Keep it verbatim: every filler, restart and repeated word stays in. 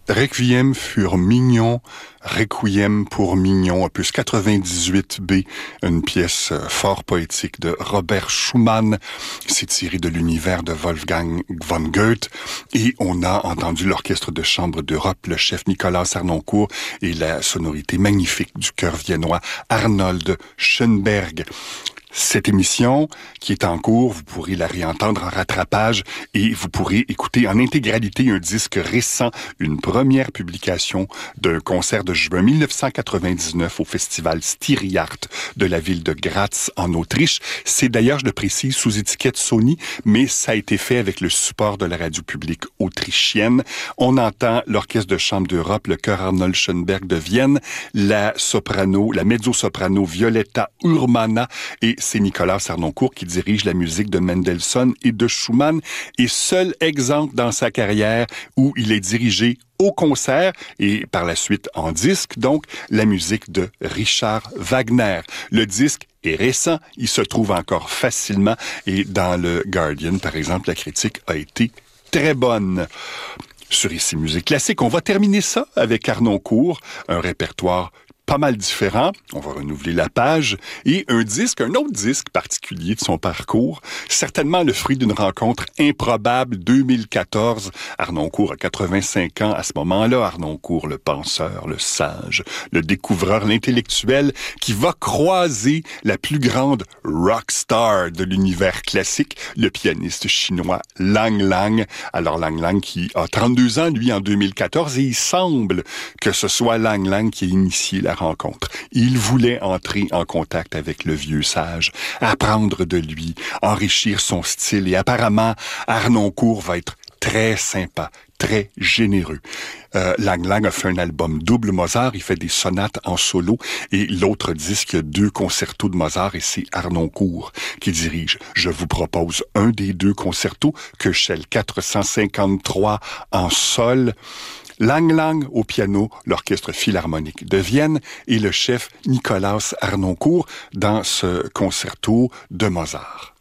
Requiem für Mignon, Requiem pour Mignon, opus quatre-vingt-dix-huit B, une pièce fort poétique de Robert Schumann. C'est tiré de l'univers de Wolfgang von Goethe. Et on a entendu l'Orchestre de chambre d'Europe, le chef Nicolas Harnoncourt et la sonorité magnifique du chœur viennois Arnold Schönberg. Cette émission qui est en cours, vous pourrez la réentendre en rattrapage et vous pourrez écouter en intégralité un disque récent, une première publication d'un concert de juin mille neuf cent quatre-vingt-dix-neuf au festival Styriart de la ville de Graz en Autriche. C'est d'ailleurs, je le précise, sous étiquette Sony, mais ça a été fait avec le support de la radio publique autrichienne. On entend l'Orchestre de chambre d'Europe, le chœur Arnold Schönberg de Vienne, la soprano, la mezzo-soprano Violetta Urmana et c'est Nicolas Harnoncourt qui dirige la musique de Mendelssohn et de Schumann. Et seul exemple dans sa carrière où il est dirigé au concert et par la suite en disque, donc la musique de Richard Wagner. Le disque est récent, il se trouve encore facilement et dans le Guardian, par exemple, la critique a été très bonne. Sur Ici Musique Classique, on va terminer ça avec Harnoncourt, un répertoire pas mal différent, on va renouveler la page, et un disque, un autre disque particulier de son parcours, certainement le fruit d'une rencontre improbable, deux mille quatorze. Harnoncourt a quatre-vingt-cinq ans à ce moment-là, Harnoncourt, le penseur, le sage, le découvreur, l'intellectuel, qui va croiser la plus grande rockstar de l'univers classique, le pianiste chinois Lang Lang. Alors Lang Lang qui a trente-deux ans, lui, en deux mille quatorze, et il semble que ce soit Lang Lang qui a initié la rencontre. Il voulait entrer en contact avec le vieux sage, apprendre de lui, enrichir son style et apparemment, Harnoncourt va être très sympa, très généreux. Euh, Lang Lang a fait un album double Mozart, il fait des sonates en solo et l'autre disque, il y a deux concertos de Mozart et c'est Harnoncourt qui dirige. Je vous propose un des deux concertos, Köchel quatre cent cinquante-trois en sol, Lang Lang au piano, l'Orchestre Philharmonique de Vienne et le chef Nicolas Harnoncourt dans ce concerto de Mozart.